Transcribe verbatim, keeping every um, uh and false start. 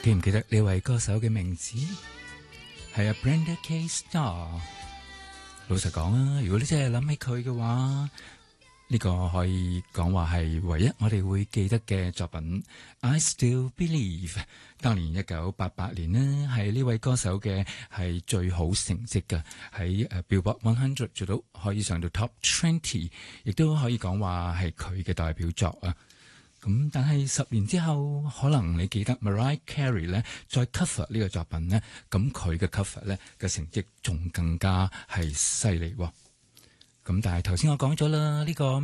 記唔記得呢位歌手嘅名字？係啊 Brenda K. Starr。老實講啊，如果你真係諗起佢嘅話，呢個可以講話係唯一我哋會記得嘅作品。I Still Believe， 當年一九八八年呢，係呢位歌手嘅係最好成績嘅，喺誒 Billboard one hundred 做到可以上到 Top twenty， 亦都可以講話係佢嘅代表作啊。咁但係十年之後，可能你記得 Mariah Carey 咧再 cover 呢個作品咧，咁佢嘅 cover 咧嘅成績仲更加係犀利喎。咁但係頭先我講咗啦，呢個